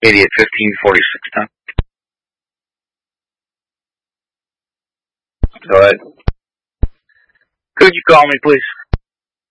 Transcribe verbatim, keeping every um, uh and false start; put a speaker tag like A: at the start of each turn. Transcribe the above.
A: eighty-eight fifteen forty-six ten. Go ahead. Could you call me, please?